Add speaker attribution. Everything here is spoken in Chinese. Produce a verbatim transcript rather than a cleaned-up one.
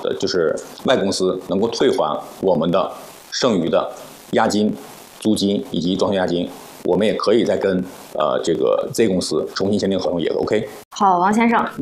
Speaker 1: 的就是 Y 公司能够退还我们的剩余的押金、租金以及装修押金，我们也可以再跟呃这个 Z 公司重新签订合同也 OK。
Speaker 2: 好，王先生。